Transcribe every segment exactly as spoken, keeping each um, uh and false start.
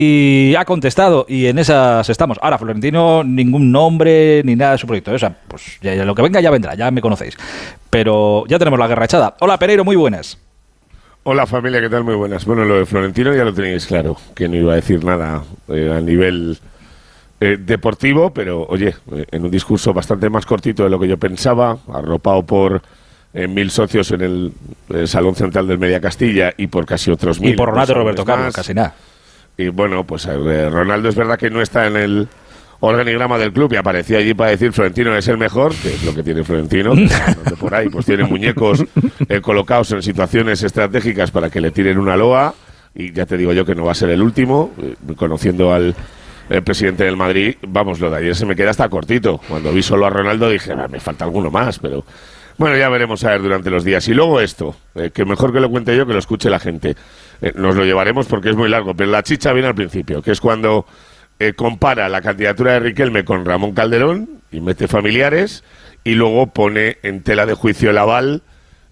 y ha contestado, y en esas estamos. Ahora, Florentino, ningún nombre ni nada de su proyecto. O sea, pues ya, ya lo que venga ya vendrá, ya me conocéis. Pero ya tenemos la guerra echada. Hola, Pereiro, muy buenas. Hola familia, ¿qué tal? Muy buenas. Bueno, lo de Florentino ya lo tenéis claro, que no iba a decir nada eh, a nivel eh, deportivo, pero oye, eh, en un discurso bastante más cortito de lo que yo pensaba, arropado por eh, mil socios en el, el Salón Central del Media Castilla y por casi otros mil. Y por Ronaldo y Roberto Carlos, casi nada. Y bueno, pues eh, Ronaldo es verdad que no está en el organigrama del club y aparecía allí para decir Florentino es el mejor, que es lo que tiene Florentino, que no por ahí, pues tiene muñecos eh, colocados en situaciones estratégicas para que le tiren una loa, y ya te digo yo que no va a ser el último, eh, conociendo al el presidente del Madrid, vamos, lo de ayer se me queda hasta cortito. Cuando vi solo a Ronaldo dije, ah, me falta alguno más, pero bueno, ya veremos a ver durante los días. Y luego esto, eh, que mejor que lo cuente yo que lo escuche la gente. Eh, nos lo llevaremos porque es muy largo, pero la chicha viene al principio, que es cuando Eh, compara la candidatura de Riquelme con Ramón Calderón y mete familiares, y luego pone en tela de juicio el aval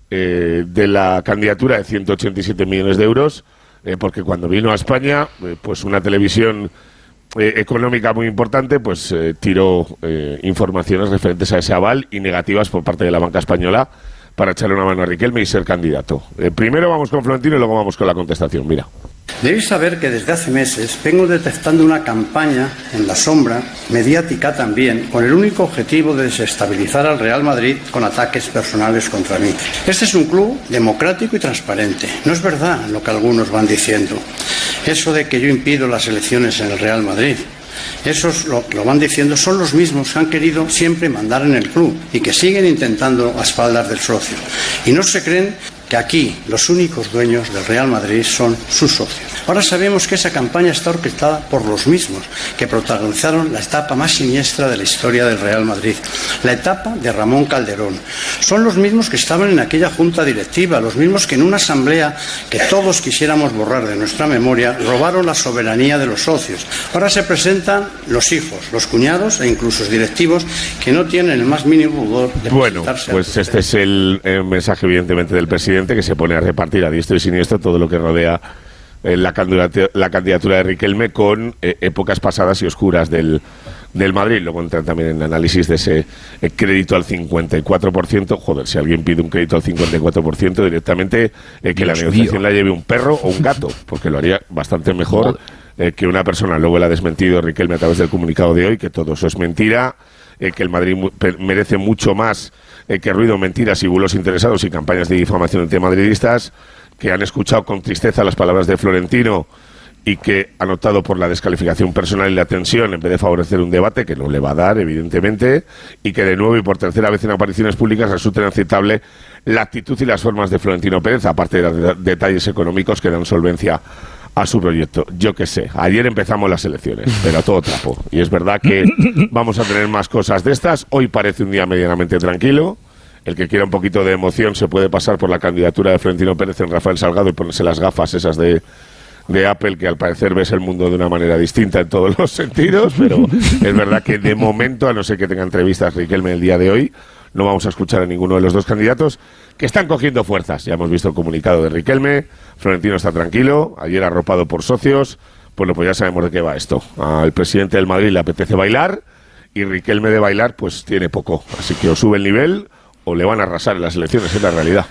eh, de la candidatura de ciento ochenta y siete millones de euros, eh, porque cuando vino a España, eh, pues una televisión eh, económica muy importante, pues eh, tiró eh, informaciones referentes a ese aval y negativas por parte de la banca española para echarle una mano a Riquelme y ser candidato. Eh, primero vamos con Florentino y luego vamos con la contestación. Mira. Debéis saber que desde hace meses vengo detectando una campaña en la sombra, mediática también, con el único objetivo de desestabilizar al Real Madrid con ataques personales contra mí. Este es un club democrático y transparente. No es verdad lo que algunos van diciendo. Eso de que yo impido las elecciones en el Real Madrid. Esos lo, lo van diciendo, son los mismos que han querido siempre mandar en el club y que siguen intentando a espaldas del socio. Y no se creen que aquí los únicos dueños del Real Madrid son sus socios. Ahora sabemos que esa campaña está orquestada por los mismos que protagonizaron la etapa más siniestra de la historia del Real Madrid, la etapa de Ramón Calderón. Son los mismos que estaban en aquella junta directiva, los mismos que en una asamblea que todos quisiéramos borrar de nuestra memoria, robaron la soberanía de los socios. Ahora se presentan los hijos, los cuñados e incluso los directivos que no tienen el más mínimo pudor de Bueno, presentarse pues a este es el, el mensaje evidentemente del presidente, que se pone a repartir a diestro y siniestro todo lo que rodea eh, la, candidatura, la candidatura de Riquelme con eh, épocas pasadas y oscuras del, del Madrid. Luego entran también en el análisis de ese eh, crédito al cincuenta y cuatro por ciento. Joder, si alguien pide un crédito al cincuenta y cuatro por ciento directamente, eh, que Dios la negociación mío. La lleve un perro o un gato, porque lo haría bastante mejor eh, que una persona. Luego le ha desmentido Riquelme a través del comunicado de hoy, que todo eso es mentira, eh, que el Madrid mu- merece mucho más Eh, que ruido, mentiras y bulos interesados y campañas de difamación entre madridistas, que han escuchado con tristeza las palabras de Florentino y que han optado por la descalificación personal y la tensión en vez de favorecer un debate que no le va a dar, evidentemente, y que de nuevo y por tercera vez en apariciones públicas resulta inaceptable la actitud y las formas de Florentino Pérez, aparte de los detalles económicos que dan solvencia a su proyecto. Yo qué sé, ayer empezamos las elecciones, pero a todo trapo. Y es verdad que vamos a tener más cosas de estas. Hoy parece un día medianamente tranquilo. El que quiera un poquito de emoción se puede pasar por la candidatura de Florentino Pérez en Rafael Salgado y ponerse las gafas esas de, de Apple, que al parecer ves el mundo de una manera distinta en todos los sentidos, pero es verdad que de momento, a no ser que tenga entrevistas Riquelme el día de hoy, no vamos a escuchar a ninguno de los dos candidatos, que están cogiendo fuerzas. Ya hemos visto el comunicado de Riquelme, Florentino está tranquilo, ayer arropado por socios. Bueno, pues ya sabemos de qué va esto. Al presidente del Madrid le apetece bailar y Riquelme de bailar pues tiene poco. Así que o sube el nivel o le van a arrasar en las elecciones, es la realidad.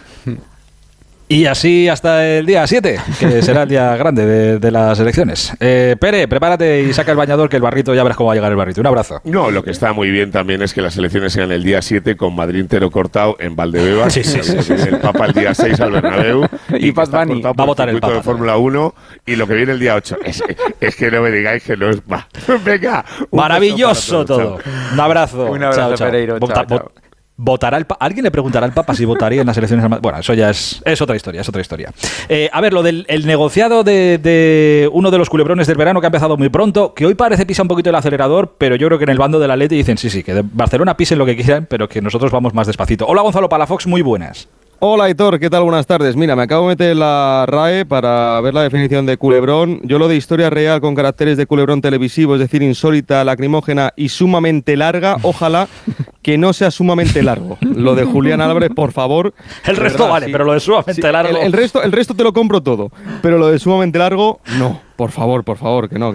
Y así hasta el día siete, que será el día grande de, de las elecciones. Eh, Pere, prepárate y saca el bañador, que el barrito, ya verás cómo va a llegar el barrito. Un abrazo. No, lo que está muy bien también es que las elecciones sean el día siete con Madrid entero cortado en Valdebebas. Sí, sí, sí, sí, sí. El Papa el día seis al Bernabéu. Y Bad Bunny va a votar el Papa de Fórmula uno. Y lo que viene el día ocho. Es, es que no me digáis que no es... Va. Venga. Maravilloso todo. Un abrazo. Un abrazo, chao, chao. Pereiro. Vota, Chao, chao. vot- ¿Votará el Papa? ¿Alguien le preguntará al Papa si votaría en las elecciones? Bueno, eso ya es, es otra historia, es otra historia. Eh, a ver, lo del el negociado de, de uno de los culebrones del verano que ha empezado muy pronto, que hoy parece pisa un poquito el acelerador, pero yo creo que en el bando del Atleti dicen sí, sí, que de Barcelona pisen lo que quieran, pero que nosotros vamos más despacito. Hola, Gonzalo Palafox, muy buenas. Hola, Aitor, ¿qué tal? Buenas tardes. Mira, me acabo de meter la R A E para ver la definición de culebrón. Yo lo de historia real con caracteres de culebrón televisivo, es decir, insólita, lacrimógena y sumamente larga, ojalá que no sea sumamente largo. Lo de Julián Álvarez, por favor. El resto verdad, vale, sí. pero lo de sumamente Sí, largo... El, el, resto, el resto te lo compro todo, pero lo de sumamente largo, no. Por favor, por favor, que no.